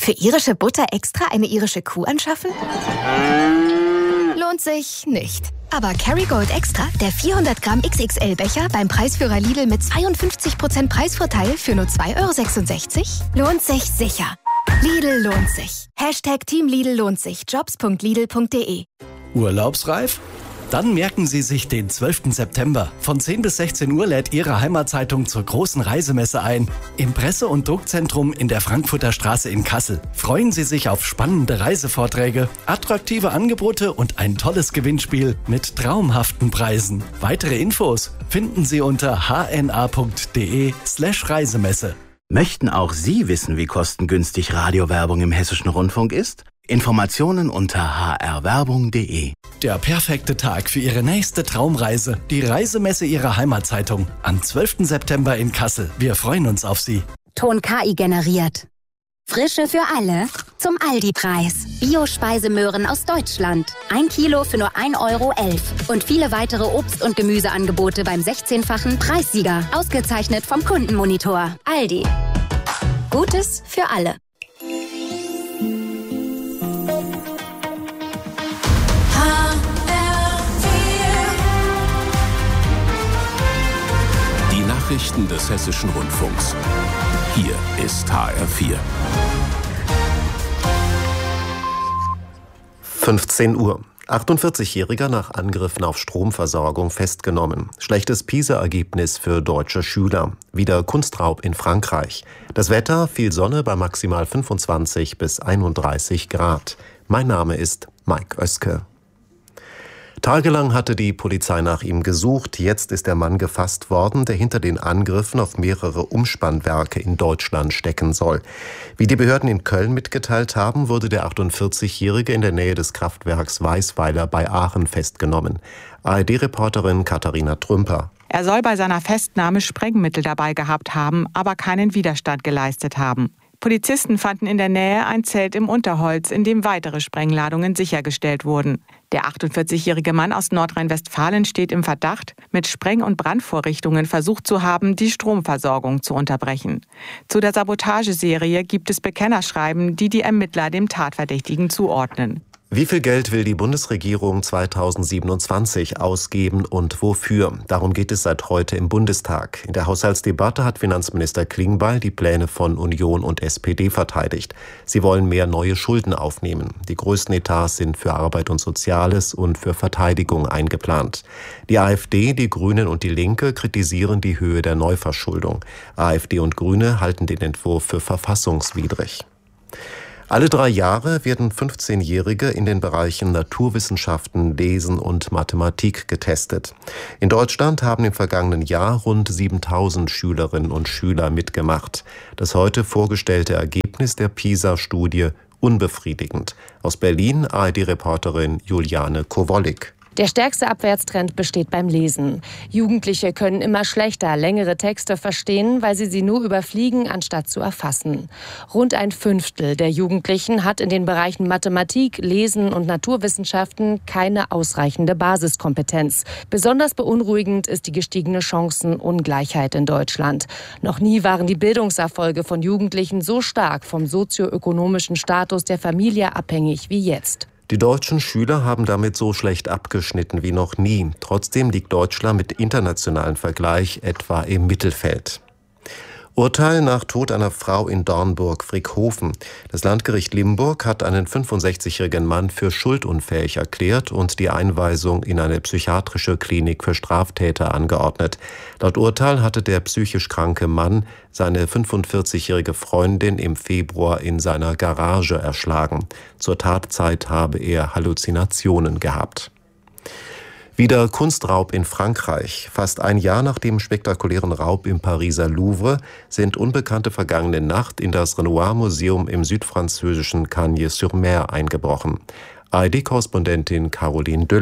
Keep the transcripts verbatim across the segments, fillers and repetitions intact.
Für irische Butter extra eine irische Kuh anschaffen? Lohnt sich nicht. Aber Kerrygold Extra, der vierhundert Gramm X X L-Becher beim Preisführer Lidl mit zweiundfünfzig Prozent Preisvorteil für nur zwei Euro sechsundsechzig, lohnt sich sicher. Lidl lohnt sich. Hashtag Team Lidl lohnt sich. Jobs punkt lidl punkt de. Urlaubsreif? Dann merken Sie sich den zwölften September. Von zehn bis sechzehn Uhr lädt Ihre Heimatzeitung zur großen Reisemesse ein. Im Presse- und Druckzentrum in der Frankfurter Straße in Kassel. Freuen Sie sich auf spannende Reisevorträge, attraktive Angebote und ein tolles Gewinnspiel mit traumhaften Preisen. Weitere Infos finden Sie unter h n a punkt de slash Reisemesse. Möchten auch Sie wissen, wie kostengünstig Radiowerbung im Hessischen Rundfunk ist? Informationen unter h r werbung punkt de. Der perfekte Tag für Ihre nächste Traumreise. Die Reisemesse Ihrer Heimatzeitung. Am zwölften September in Kassel. Wir freuen uns auf Sie. Ton K I generiert. Frische für alle zum Aldi-Preis. Bio-Speisemöhren aus Deutschland. Ein Kilo für nur ein Euro elf. Und viele weitere Obst- und Gemüseangebote beim sechzehnfachen Preissieger. Ausgezeichnet vom Kundenmonitor. Aldi. Gutes für alle. Nachrichten des Hessischen Rundfunks. Hier ist H R vier. fünfzehn Uhr. achtundvierzigjähriger nach Angriffen auf Stromversorgung festgenommen. Schlechtes PISA-Ergebnis für deutsche Schüler. Wieder Kunstraub in Frankreich. Das Wetter, viel Sonne bei maximal fünfundzwanzig bis einunddreißig Grad. Mein Name ist Mike Oeske. Tagelang hatte die Polizei nach ihm gesucht. Jetzt ist der Mann gefasst worden, der hinter den Angriffen auf mehrere Umspannwerke in Deutschland stecken soll. Wie die Behörden in Köln mitgeteilt haben, wurde der achtundvierzigjährige in der Nähe des Kraftwerks Weißweiler bei Aachen festgenommen. A R D-Reporterin Katharina Trümper. Er soll bei seiner Festnahme Sprengmittel dabei gehabt haben, aber keinen Widerstand geleistet haben. Polizisten fanden in der Nähe ein Zelt im Unterholz, in dem weitere Sprengladungen sichergestellt wurden. Der achtundvierzigjährige Mann aus Nordrhein-Westfalen steht im Verdacht, mit Spreng- und Brandvorrichtungen versucht zu haben, die Stromversorgung zu unterbrechen. Zu der Sabotageserie gibt es Bekennerschreiben, die die Ermittler dem Tatverdächtigen zuordnen. Wie viel Geld will die Bundesregierung zweitausendsiebenundzwanzig ausgeben und wofür? Darum geht es seit heute im Bundestag. In der Haushaltsdebatte hat Finanzminister Klingbeil die Pläne von Union und S P D verteidigt. Sie wollen mehr neue Schulden aufnehmen. Die größten Etats sind für Arbeit und Soziales und für Verteidigung eingeplant. Die AfD, die Grünen und die Linke kritisieren die Höhe der Neuverschuldung. AfD und Grüne halten den Entwurf für verfassungswidrig. Alle drei Jahre werden fünfzehnjährige in den Bereichen Naturwissenschaften, Lesen und Mathematik getestet. In Deutschland haben im vergangenen Jahr rund siebentausend Schülerinnen und Schüler mitgemacht. Das heute vorgestellte Ergebnis der PISA-Studie unbefriedigend. Aus Berlin A R D-Reporterin Juliane Kowollik. Der stärkste Abwärtstrend besteht beim Lesen. Jugendliche können immer schlechter längere Texte verstehen, weil sie sie nur überfliegen, anstatt zu erfassen. Rund ein Fünftel der Jugendlichen hat in den Bereichen Mathematik, Lesen und Naturwissenschaften keine ausreichende Basiskompetenz. Besonders beunruhigend ist die gestiegene Chancenungleichheit in Deutschland. Noch nie waren die Bildungserfolge von Jugendlichen so stark vom sozioökonomischen Status der Familie abhängig wie jetzt. Die deutschen Schüler haben damit so schlecht abgeschnitten wie noch nie. Trotzdem liegt Deutschland mit internationalem Vergleich etwa im Mittelfeld. Urteil nach Tod einer Frau in Dornburg-Frickhofen. Das Landgericht Limburg hat einen fünfundsechzigjährigen Mann für schuldunfähig erklärt und die Einweisung in eine psychiatrische Klinik für Straftäter angeordnet. Laut Urteil hatte der psychisch kranke Mann seine fünfundvierzigjährige Freundin im Februar in seiner Garage erschlagen. Zur Tatzeit habe er Halluzinationen gehabt. Wieder Kunstraub in Frankreich. Fast ein Jahr nach dem spektakulären Raub im Pariser Louvre sind Unbekannte vergangene Nacht in das Renoir-Museum im südfranzösischen Cagnes-sur-Mer eingebrochen. A R D-Korrespondentin Caroline Düller.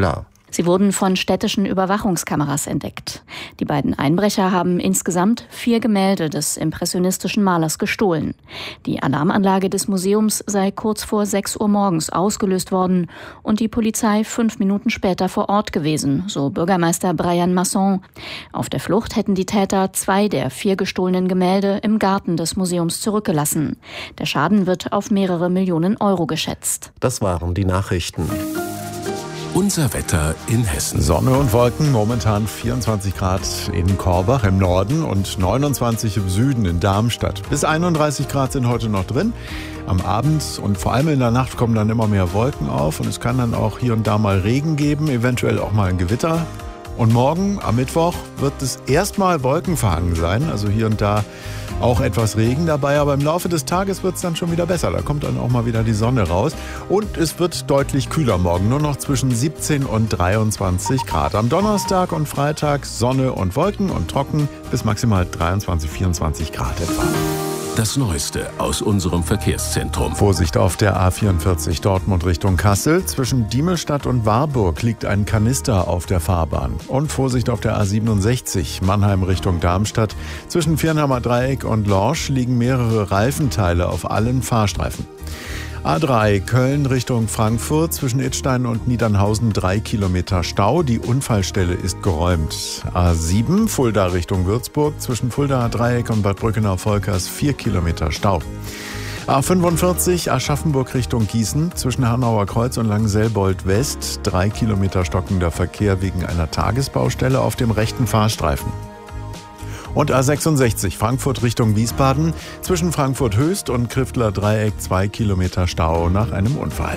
Sie wurden von städtischen Überwachungskameras entdeckt. Die beiden Einbrecher haben insgesamt vier Gemälde des impressionistischen Malers gestohlen. Die Alarmanlage des Museums sei kurz vor sechs Uhr morgens ausgelöst worden und die Polizei fünf Minuten später vor Ort gewesen, so Bürgermeister Brian Masson. Auf der Flucht hätten die Täter zwei der vier gestohlenen Gemälde im Garten des Museums zurückgelassen. Der Schaden wird auf mehrere Millionen Euro geschätzt. Das waren die Nachrichten. Unser Wetter in Hessen. Sonne und Wolken, momentan vierundzwanzig Grad in Korbach im Norden und neunundzwanzig im Süden in Darmstadt. Bis einunddreißig Grad sind heute noch drin. Am Abend und vor allem in der Nacht kommen dann immer mehr Wolken auf und es kann dann auch hier und da mal Regen geben, eventuell auch mal ein Gewitter. Und morgen, am Mittwoch, wird es erstmal wolkenverhangen sein, also hier und da auch etwas Regen dabei, aber im Laufe des Tages wird es dann schon wieder besser. Da kommt dann auch mal wieder die Sonne raus und es wird deutlich kühler morgen, nur noch zwischen siebzehn und dreiundzwanzig Grad. Am Donnerstag und Freitag Sonne und Wolken und trocken bis maximal dreiundzwanzig, vierundzwanzig Grad etwa. Das Neueste aus unserem Verkehrszentrum. Vorsicht auf der A vierundvierzig Dortmund Richtung Kassel. Zwischen Diemelstadt und Warburg liegt ein Kanister auf der Fahrbahn. Und Vorsicht auf der A siebenundsechzig Mannheim Richtung Darmstadt. Zwischen Viernheimer Dreieck und Lorsch liegen mehrere Reifenteile auf allen Fahrstreifen. A drei Köln Richtung Frankfurt, zwischen Idstein und Niedernhausen drei Kilometer Stau. Die Unfallstelle ist geräumt. A sieben Fulda Richtung Würzburg, zwischen Fuldaer Dreieck und Bad Brückenau-Volkers vier Kilometer Stau. A fünfundvierzig Aschaffenburg Richtung Gießen, zwischen Hanauer Kreuz und Langenselbold West drei Kilometer stockender Verkehr wegen einer Tagesbaustelle auf dem rechten Fahrstreifen. Und A sechsundsechzig Frankfurt Richtung Wiesbaden, zwischen Frankfurt Höchst und Kriftler Dreieck zwei Kilometer Stau nach einem Unfall.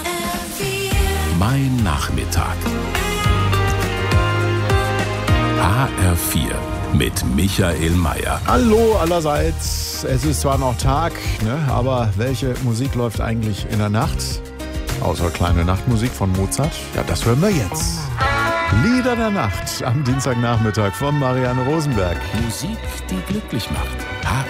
Mein Nachmittag. H R vier mit Michael Mayer. Hallo allerseits. Es ist zwar noch Tag, ne, aber welche Musik läuft eigentlich in der Nacht? Außer kleine Nachtmusik von Mozart? Ja, das hören wir jetzt. Lieder der Nacht am Dienstagnachmittag von Marianne Rosenberg. Musik, die glücklich macht.